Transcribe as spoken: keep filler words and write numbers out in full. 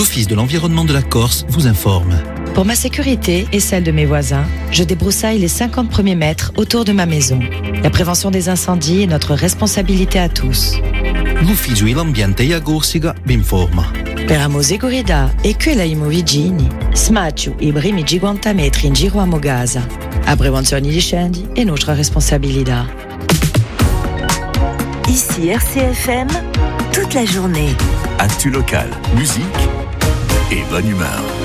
l'Office de l'environnement de la Corse vous informe. Pour ma sécurité et celle de mes voisins, je débroussaille les cinquante premiers mètres autour de ma maison. La prévention des incendies est notre responsabilité à tous. L'Ufficio dell'Ambiente e Corsica vi informa. Per amo seguridad e quella imo vigini, smaccio i primi cinquanta metri in giro a Mogasa. A prevenzione di incendi è nostra responsabilità. Ici R C F M, toute la journée. Actu local, musique et bonne humeur.